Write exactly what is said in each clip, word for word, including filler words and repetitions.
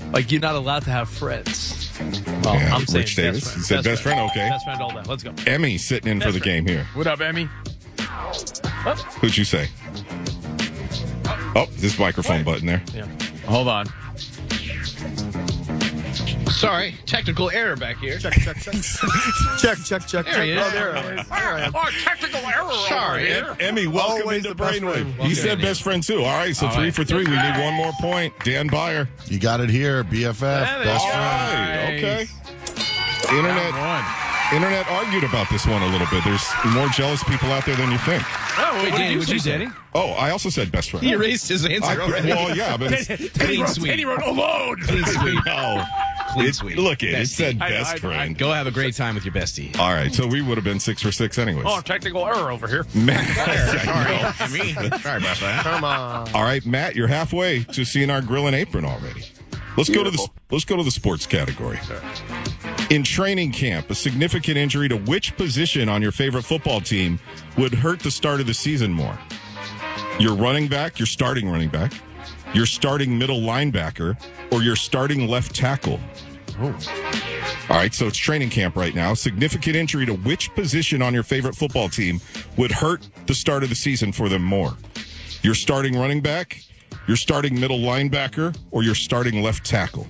Like, you're not allowed to have friends. Well, Yeah, I'm saying Rich Davis. best friend. You said best friend, okay. Best friend all day. Let's go. Emmy sitting in Best for the friend. game here. What up, Emmy? What? Who'd you say? Oh, this microphone button there. Yeah. Hold on. Sorry, technical error back here. Check, check, check. check, check, check, There he check. is. Oh, there it is. There I am. Oh, technical error. Sorry. Em- Emmy, welcome Always into the best Brainwave. friend. He said best friend, too. All right, so All three right. for three. We need one more point. Dan Byer. You got it here, B F F, Yeah, there best you go. friend. Right, okay. Nice. Internet, One. internet argued about this one a little bit. There's more jealous people out there than you think. Oh, Wait, what Danny, did what'd you say? Danny? Oh, I also said best friend. He erased his answer I, already. well, yeah, but it's, Clean sweep. Danny wrote alone. Clean sweep. no. Clean It, sweep. look, it, it Bestie. said I know, best I know, friend. Go have a great time with your bestie. All right, so we would have been six for six anyways. Oh, technical error over here. Matt, Sorry, me. Sorry about that. Come on. all right, Matt, you're halfway to seeing our grill and apron already. Let's go to the let's go to the sports category. In training camp, a significant injury to which position on your favorite football team would hurt the start of the season more? Your running back, your starting running back, your starting middle linebacker, or your starting left tackle? All right, so it's training camp right now. Significant injury to which position on your favorite football team would hurt the start of the season for them more? Your starting running back, your starting middle linebacker, or your starting left tackle?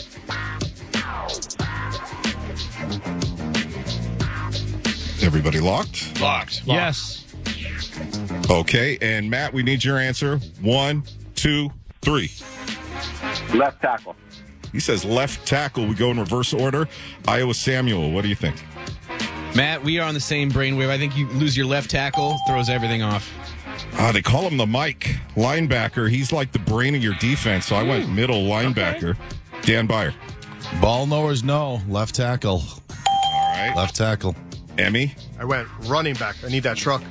Everybody locked? Locked. Yes. Okay, and Matt, we need your answer. One, two, three. Left tackle. He says left tackle. We go in reverse order. Iowa Samuel, what do you think? Matt, we are on the same brainwave. I think you lose your left tackle, throws everything off. Uh, they call him the Mike linebacker. He's like the brain of your defense, so I went middle linebacker. Dan Byer. Ball knowers know. Left tackle. All right. Left tackle. Emmy. I went running back. I need that truck.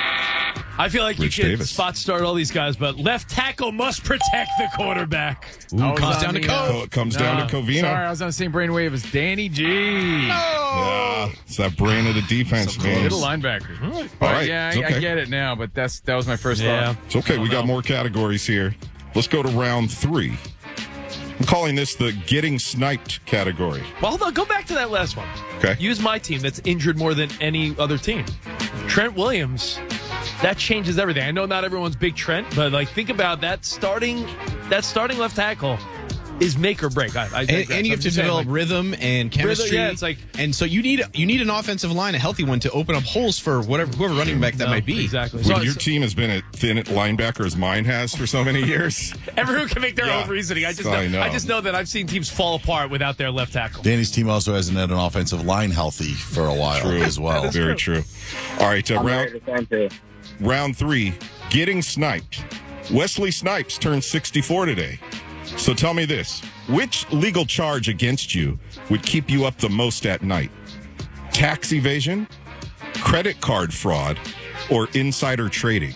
I feel like Rich you could Davis. spot start all these guys, but left tackle must protect the quarterback. I was comes on down to the, Cove. uh, Co- it comes down to Covino. Sorry, I was on the same brainwave as Danny G. Yeah, it's that brain of the defense, man. Middle linebacker. But All right, yeah, it's I, I okay. get it now, but that's that was my first Yeah. thought. It's okay. We got more categories here. Let's go to round three. I'm calling this the getting sniped category. Well, hold on. Go back to that last one. Okay. Use my team that's injured more than any other team. Trent Williams. That changes everything. I know not everyone's big Trent, but like think about that starting that starting left tackle is make or break. I, I And, digress. and you I'm have to just saying, develop like, rhythm and chemistry. yeah, it's like- and so you need you need an offensive line, a healthy one, to open up holes for whatever whoever running back that no, might be. Exactly. When So, your so team has been at thin at linebacker as mine has for so many years. everyone can make their Yeah. own reasoning. I just know, I know. I just know that I've seen teams fall apart without their left tackle. Danny's team also hasn't had an offensive line healthy for a while True. as well. Very true. All right, uh, I'm round, ready to send to round three, getting sniped. Wesley Snipes turned sixty-four today. So tell me this. Which legal charge against you would keep you up the most at night? Tax evasion, credit card fraud, or insider trading?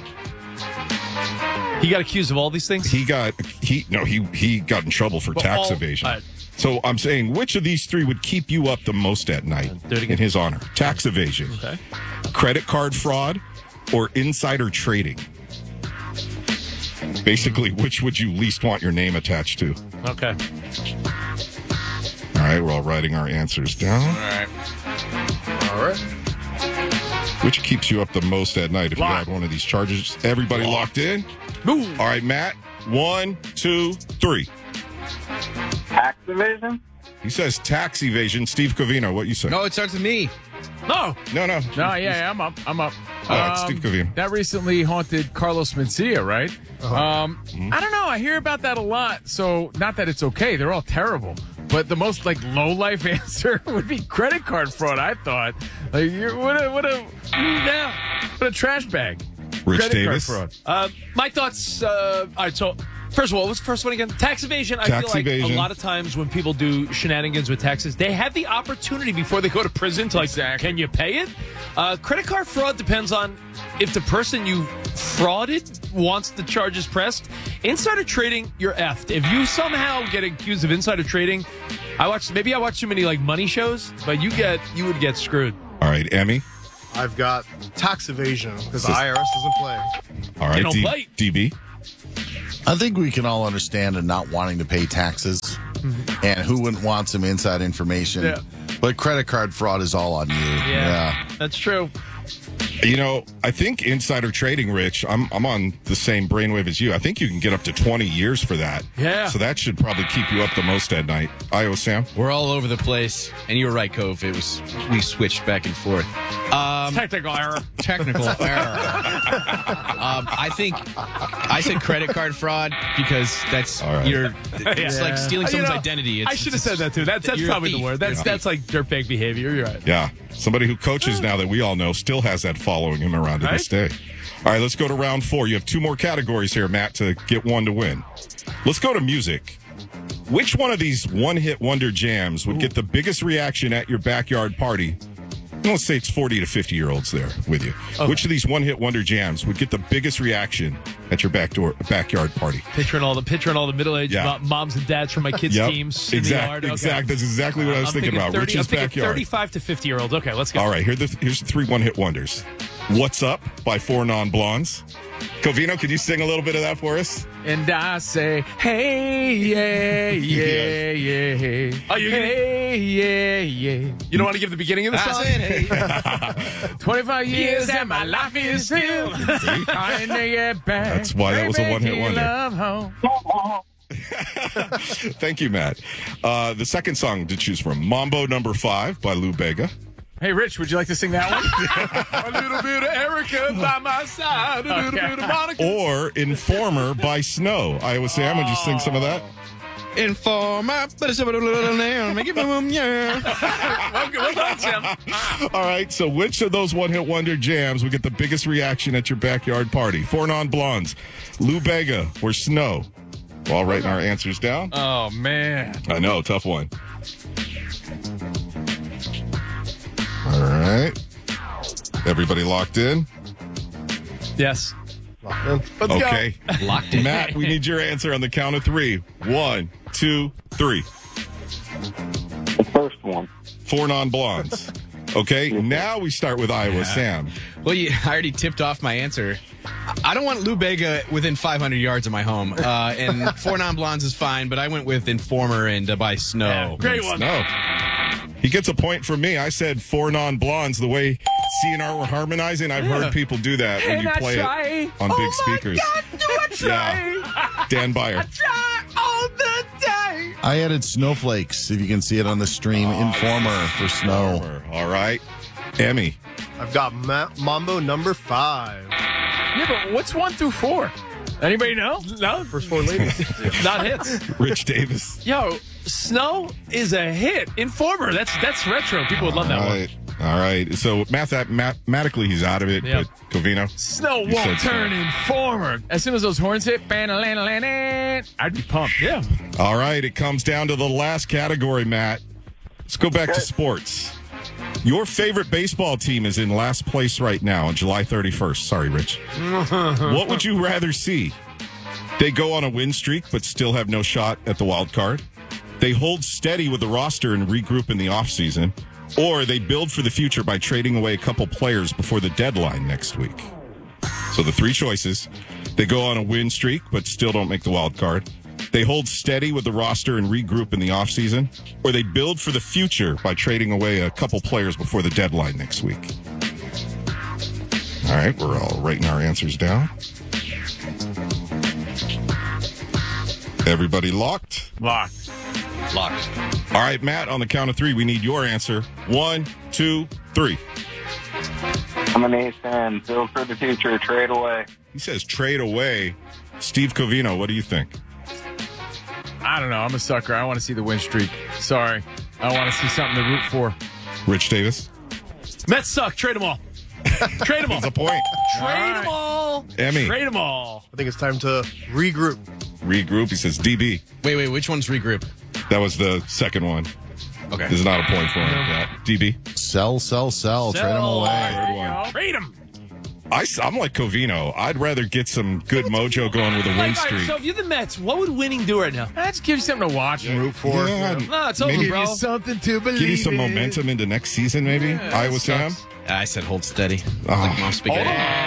He got accused of all these things. He got he no he he got in trouble for Well, tax all- evasion. all right. So I'm saying, which of these three would keep you up the most at night Do it again. in his honor? Tax evasion, Okay. credit card fraud, or insider trading? Basically, which would you least want your name attached to? Okay. All right, we're all writing our answers down. All right. Which keeps you up the most at night if you Locked. had one of these charges? Everybody locked in? Ooh. All right, Matt. One, two, three. tax evasion. He says tax evasion. Steve Covino, what you say? No, it starts with me. No. no, no. No, yeah, yeah, I'm up. I'm up. All right, Steve Covino. That recently haunted Carlos Mencia, right? Um, I don't know. I hear about that a lot. So, not that it's okay. They're all terrible. But the most like low life answer would be credit card fraud. I thought, like, you're, what a what a yeah, what a trash bag. Rich credit Davis. card fraud. Uh, my thoughts. Uh, all right. So, first of all, what was the first one again? Tax evasion. I Tax feel like evasion. a lot of times when people do shenanigans with taxes, they have the opportunity before they go to prison to like, Exactly. can you pay it? Uh, credit card fraud depends on if the person you frauded wants the charges pressed. Insider trading, you're effed. If you somehow get accused of insider trading, I watched maybe I watched too many like money shows, but you get you would get screwed. All right, Emmy. I've got tax evasion because the I R S doesn't play. All right, don't D- play. D B. I think we can all understand and not wanting to pay taxes. and who wouldn't want some inside information? Yeah. But credit card fraud is all on you. Yeah, that's true. You know, I think insider trading, Rich, I'm I'm on the same brainwave as you. I think you can get up to twenty years for that. Yeah. So that should probably keep you up the most at night. Iowa Sam? We're all over the place, and you were right, Cove. It was we switched back and forth. Um, Technical error. technical error. um, I think I said credit card fraud because that's All right. you're it's Yeah. like stealing You someone's know, identity. It's, I should have it's- said that too. That's that's you're a probably the thief. word. That's You're a that's like dirtbag behavior. You're right. Yeah. Somebody who coaches now that we all know still has that following him around to this day. Right? All right, let's go to round four. You have two more categories here, Matt, to get one to win. Let's go to music. Which one of these one-hit wonder jams would get the biggest reaction at your backyard party? Let's say it's forty to fifty-year-olds there with you. Which of these one-hit wonder jams would get the biggest reaction at your backdoor backyard party? Picturing all the picturing all the middle aged Yeah. moms and dads from my kids' Yep. teams in Exact- the yard. Okay. exact- That's exactly what I was I'm thinking about. thirty, Rich's I'm thinking backyard. thirty-five to fifty year olds. Okay, let's go. All right, here the, here's the three one-hit wonders. What's Up by Four Non-Blondes. Covino, could you sing a little bit of that for us? And I say, hey, yeah, yeah, yeah, hey. Oh, you're gonna- hey, yeah, yeah. You don't want to give the beginning of the I song? said, hey. twenty-five years and my life is still trying to get back. That's why that was a Baby, one-hit keep wonder. love home. Thank you, Matt. Uh, the second song to choose from, Mambo Number Five by Lou Bega. Hey, Rich, would you like to sing that one? A little bit of Erica by my side, a little Okay. bit of Monica. Or Informer by Snow. Iowa Sam, would you sing some of that? Informer, but it's a little now. Make it boom, yeah. Well, good- well done, Sam. All right, so which of those one-hit wonder jams would get the biggest reaction at your backyard party? Four Non-Blondes, Lou Bega, or Snow? We're all writing our answers down. Oh, man. I know, tough one. All right. Everybody locked in? Yes. Let's Okay. Locked in. Matt, we need your answer on the count of three. One, two, three. The first one. Four Non-Blondes. Okay, now we start with Iowa Sam. Well, you, I already tipped off my answer. I don't want Lou Bega within five hundred yards of my home. Uh, and Four Non-Blondes is fine, but I went with Informer and uh, by Snow. Yeah, great one. No. He gets a point from me. I said Four Non-Blondes. The way C and R were harmonizing, I've heard people do that when And you I play try. it on Oh big my speakers. God, do I try? Yeah. Dan Byer. Try all the day. I added snowflakes, if you can see it on the stream. Informer for snow. All right. Emmy. I've got Ma- Mambo Number Five. Yeah, but what's one through four? Anybody know? No, First four ladies. not hits. Rich Davis. Yo, Snow is a hit. Informer. That's that's retro. People would love that All one. right. All right. So math- mathematically, he's out of it, Yep. but Covino. Snow You won't said turn so. Informer. As soon as those horns hit, I'd be pumped. Yeah. All right. It comes down to the last category, Matt. Let's go back to sports. Your favorite baseball team is in last place right now on July thirty-first. Sorry, Rich. What would you rather see? They go on a win streak but still have no shot at the wild card. They hold steady with the roster and regroup in the offseason. Or they build for the future by trading away a couple players before the deadline next week. So the three choices. They go on a win streak but still don't make the wild card. They hold steady with the roster and regroup in the offseason, or they build for the future by trading away a couple players before the deadline next week. All right, we're all writing our answers down. Everybody locked? Locked. Locked. All right, Matt, on the count of three, we need your answer. One, two, three. I'm an ace and build for the future, trade away. He says trade away. Steve Covino, what do you think? I don't know. I'm a sucker. I want to see the win streak. Sorry. I want to see something to root for. Rich Davis? Mets suck. Trade them all. Trade them all. That's a point. Trade them all. Emmy. Trade them all. I think it's time to regroup. Regroup. He says D B. Wait, wait, which one's regroup? That was the second one. Okay. There's not a point for him. Yeah. D B. Sell, sell, sell. Trade them Sell. away. Third one. Trade them. I, am like Covino. I'd rather get some good mojo going with a win Like, all right, streak. so if you're the Mets, what would winning do right now? That just gives you something to watch and root for. Yeah, No, it's over, maybe bro. Something to believe give you some in. momentum into next season, maybe. Iowa Sam. I said hold steady. Oh. Like Mom Spaghetti.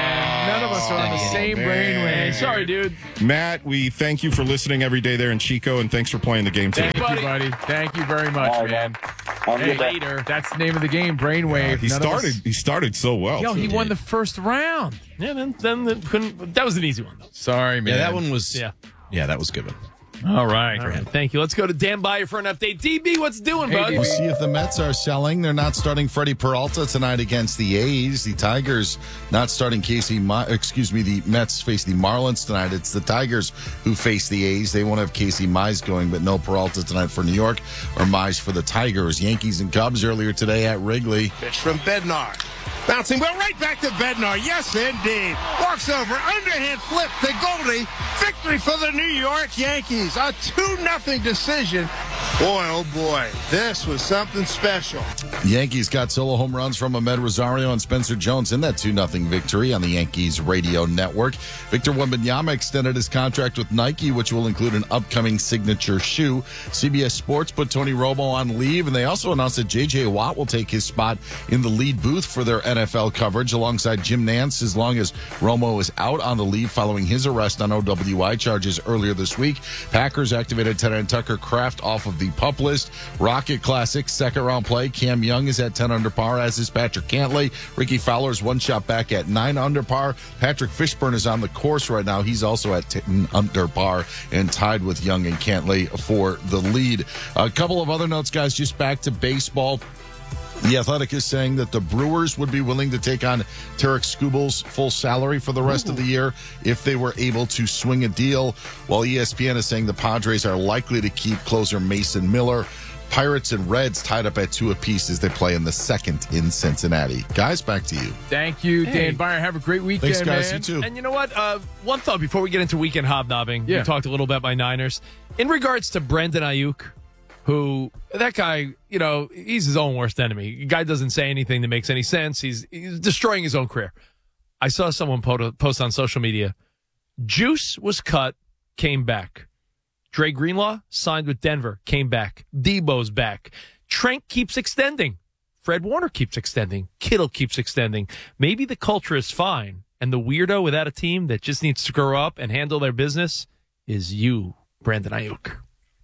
None of us are on the same brainwave. Sorry, dude. Matt, we thank you for listening every day there in Chico, and thanks for playing the game today. Thank you, buddy. Thank you very much, Bye, man. Have a Hey, good day. Later. that's the name of the game, Brainwave. He None of started. us- He started so well. Yo, he too. won the first round. Yeah, then, then the, couldn't, that was an easy one, though. Sorry, man. Yeah, that one was. Yeah. Yeah, that was a good one. All right. All right. Thank you. Let's go to Dan Byer for an update. D B, what's doing, Hey, bud? D B. We'll see if the Mets are selling. They're not starting Freddie Peralta tonight against the A's. The Tigers not starting Casey. Mi- excuse me. The Mets face the Marlins tonight. It's the Tigers who face the A's. They won't have Casey Mize going, but no Peralta tonight for New York or Mize for the Tigers. Yankees and Cubs earlier today at Wrigley. Pitch from Bednar. Bouncing well right back to Bednar. Yes, indeed. Walks over. Underhand flip to Goldie. Victory for the New York Yankees. A two nothing decision. Boy, oh boy. This was something special. Yankees got solo home runs from Ahmed Rosario and Spencer Jones in that two nothing victory on the Yankees radio network. Victor Wembanyama extended his contract with Nike, which will include an upcoming signature shoe. C B S Sports put Tony Romo on leave, and they also announced that J J Watt will take his spot in the lead booth for their N F L coverage alongside Jim Nantz as long as Romo is out on the leave following his arrest on O W I charges earlier this week. Packers activated tight end Tucker Kraft off of the PUP list. Rocket Classic second round play. Cam Young is at ten under par, as is Patrick Cantlay. Ricky Fowler's one shot back at nine under par. Patrick Fishburne is on the course right now. He's also at ten under par and tied with Young and Cantlay for the lead. A couple of other notes, guys, just back to baseball. The Athletic is saying that the Brewers would be willing to take on Tarek Skubal's full salary for the rest Ooh. of the year if they were able to swing a deal, while E S P N is saying the Padres are likely to keep closer Mason Miller. Pirates and Reds tied up at two apiece as they play in the second in Cincinnati. Guys, back to you. Thank you, Hey. Dan Byer. Have a great weekend, Thanks, guys. man. You too. And you know what? Uh, one thought before we get into weekend hobnobbing. Yeah. We talked a little bit about Niners. In regards to Brandon Ayuk, who, that guy, you know, he's his own worst enemy. The guy doesn't say anything that makes any sense. He's, he's destroying his own career. I saw someone po- post on social media, Juice was cut, came back. Dre Greenlaw signed with Denver, came back. Debo's back. Trent keeps extending. Fred Warner keeps extending. Kittle keeps extending. Maybe the culture is fine, and the weirdo without a team that just needs to grow up and handle their business is you, Brandon Ayuk.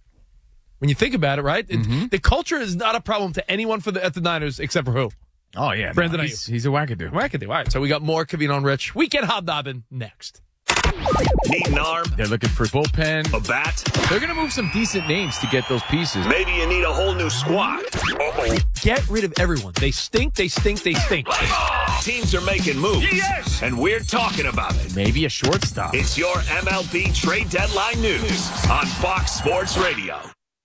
When you think about it, right? Mm-hmm. It, the culture is not a problem to anyone for the, at the Niners except for who? Oh, yeah. Brandon no, Ayuk. he's, he's a wackadoo. Wackadoo. All right, so we got more Kavino and Rich. Weekend hobnobbing next. Need an arm, They're looking for bullpen. a bat? They're going to move some decent names to get those pieces. Maybe you need a whole new squad. Uh-oh. Get rid of everyone. They stink, they stink, they stink. Teams are making moves. Yes! And we're talking about it. Maybe a shortstop. It's your M L B trade deadline news on Fox Sports Radio.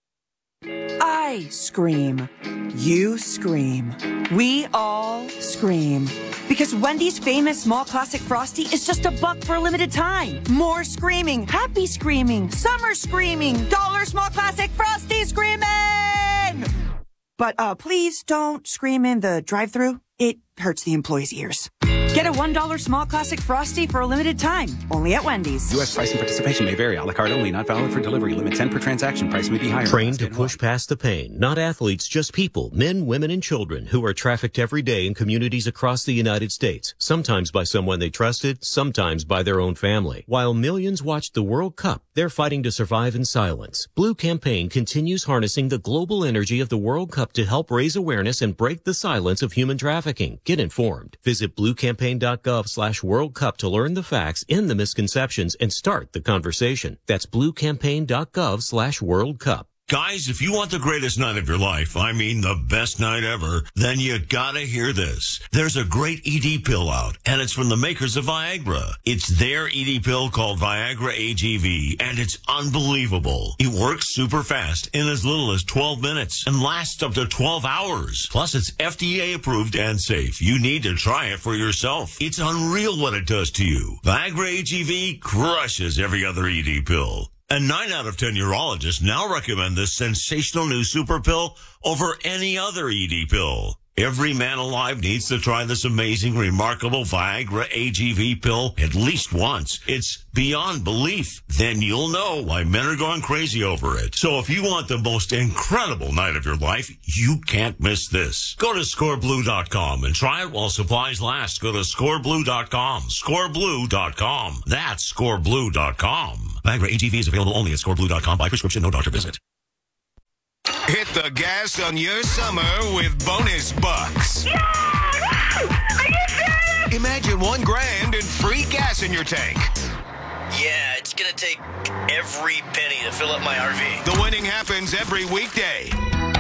I scream. You scream. We all scream. Because Wendy's famous small classic Frosty is just a buck for a limited time. More screaming, happy screaming, summer screaming, dollar small classic Frosty screaming! But uh, please don't scream in the drive-thru. It hurts the employees' ears. Get a one dollar small classic Frosty for a limited time. Only at Wendy's. U S price and participation may vary. A la carte only. Not valid for delivery. Limit ten per transaction. Price may be higher. Trained to push past the pain. Not athletes, just people. Men, women, and children who are trafficked every day in communities across the United States. Sometimes by someone they trusted, sometimes by their own family. While millions watched the World Cup, they're fighting to survive in silence. Blue Campaign continues harnessing the global energy of the World Cup to help raise awareness and break the silence of human trafficking. Get informed. Visit bluecampaign.gov slash World Cup to learn the facts, end the misconceptions, and start the conversation. That's bluecampaign.gov slash World Cup. Guys, if you want the greatest night of your life, I mean the best night ever, then you gotta hear this. There's a great E D pill out, and it's from the makers of Viagra. It's their E D pill called Viagra A G V, and it's unbelievable. It works super fast in as little as twelve minutes and lasts up to twelve hours. Plus, it's F D A approved and safe. You need to try it for yourself. It's unreal what it does to you. Viagra A G V crushes every other E D pill. And nine out of ten urologists now recommend this sensational new super pill over any other E D pill. Every man alive needs to try this amazing, remarkable Viagra A G V pill at least once. It's beyond belief. Then you'll know why men are going crazy over it. So if you want the most incredible night of your life, you can't miss this. Go to score blue dot com and try it while supplies last. Go to score blue dot com. score blue dot com. That's score blue dot com. Viagra A G V is available only at score blue dot com by prescription, no doctor visit. Hit the gas on your summer with bonus bucks. Yeah! Are you serious? Imagine one grand and free gas in your tank. Yeah, it's gonna take every penny to fill up my R V. The winning happens every weekday.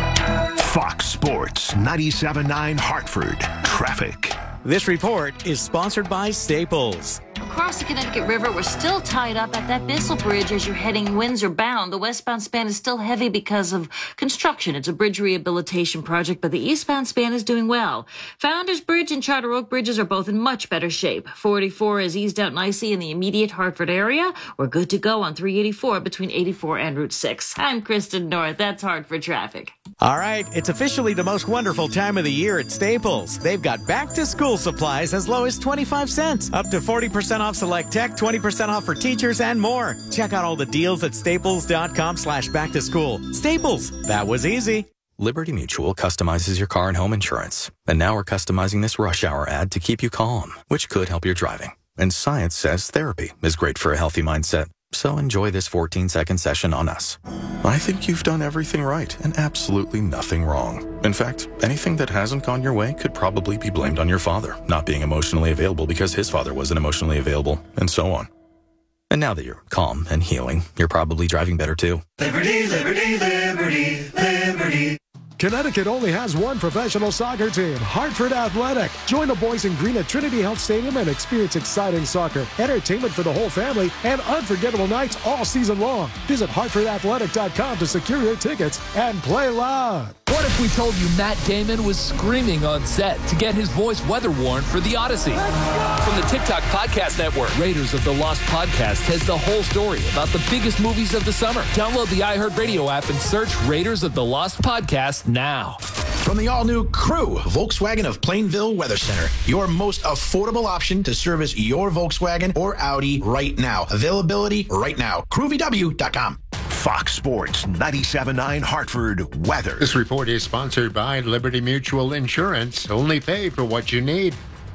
Fox Sports ninety-seven point nine Hartford. Traffic. This report is sponsored by Staples. Across the Connecticut River, we're still tied up at that Bissell Bridge as you're heading Windsor bound. The westbound span is still heavy because of construction. It's a bridge rehabilitation project, but the eastbound span is doing well. Founders Bridge and Charter Oak Bridges are both in much better shape. forty-four has eased out nicely in the immediate Hartford area. We're good to go on three eighty-four between eighty-four and Route six. I'm Kristen North. That's Hartford traffic. All right, it's officially the most wonderful time of the year at Staples. They've got back-to-school supplies as low as twenty-five cents, up to forty percent off select tech, twenty percent off for teachers, and more. Check out all the deals at staples.com slash back to school. Staples, that was easy. Liberty Mutual customizes your car and home insurance. And now we're customizing this rush hour ad to keep you calm, which could help your driving. And science says therapy is great for a healthy mindset. So enjoy this fourteen-second session on us. I think you've done everything right and absolutely nothing wrong. In fact, anything that hasn't gone your way could probably be blamed on your father, not being emotionally available because his father wasn't emotionally available, and so on. And now that you're calm and healing, you're probably driving better too. Liberty, liberty, liberty, liberty. Connecticut only has one professional soccer team, Hartford Athletic. Join the boys in green at Trinity Health Stadium and experience exciting soccer, entertainment for the whole family, and unforgettable nights all season long. Visit hartford athletic dot com to secure your tickets and play loud. What if we told you Matt Damon was screaming on set to get his voice weather worn for The Odyssey? From the TikTok Podcast Network, Raiders of the Lost Podcast has the whole story about the biggest movies of the summer. Download the iHeartRadio app and search Raiders of the Lost Podcast now. From the all-new Crew, Volkswagen of Plainville Weather Center, your most affordable option to service your Volkswagen or Audi right now. Availability right now. crew v w dot com. Fox Sports ninety-seven point nine Hartford weather. This report is sponsored by Liberty Mutual Insurance. Only pay for what you need.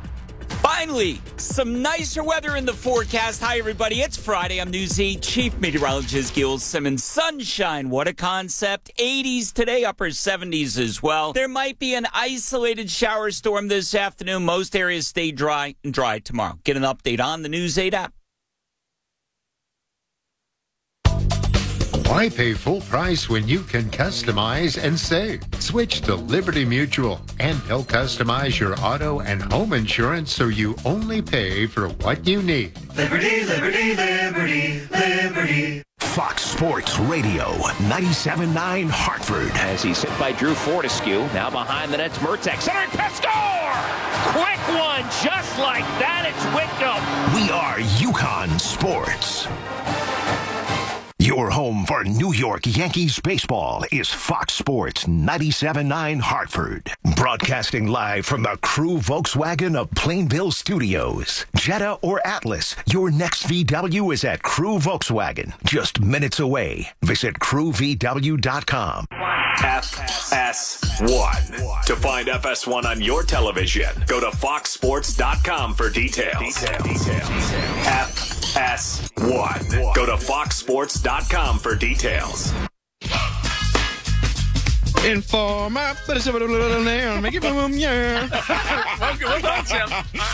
Finally, some nicer weather in the forecast. Hi, everybody. It's Friday. I'm News eight Chief Meteorologist Gil Simmons. Sunshine. What a concept. eighties today, upper seventies as well. There might be an isolated shower storm this afternoon. Most areas stay dry and dry tomorrow. Get an update on the News eight app. Why pay full price when you can customize and save? Switch to Liberty Mutual, and they'll customize your auto and home insurance so you only pay for what you need. Liberty, liberty, liberty, liberty. Fox Sports Radio ninety-seven point nine Hartford. As he's hit by Drew Fortescue. Now behind the net's Mertek. Centering pass, score! Quick one, just like that. It's Wickham. We are UConn Sports. Your home for New York Yankees baseball is Fox Sports ninety-seven point nine Hartford. Broadcasting live from the Crew Volkswagen of Plainville Studios. Jetta or Atlas, your next V W is at Crew Volkswagen. Just minutes away. Visit crew v w dot com. F S one. To find F S one on your television, go to fox sports dot com for details. Details. Details. F S one. Go to fox sports dot com for details. Informer, but it's a little now. Make it boom, yeah. Well done, Tim.